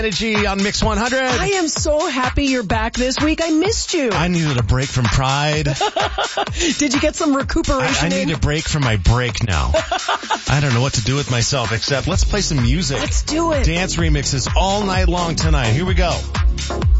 Energy on Mix 100. I am so happy you're back this week. I missed you. I needed a break from Pride. Did you get some recuperation I need a break from my break now. I don't know what to do with myself except let's play some music. Let's do it. Dance remixes all night long tonight. Here we go.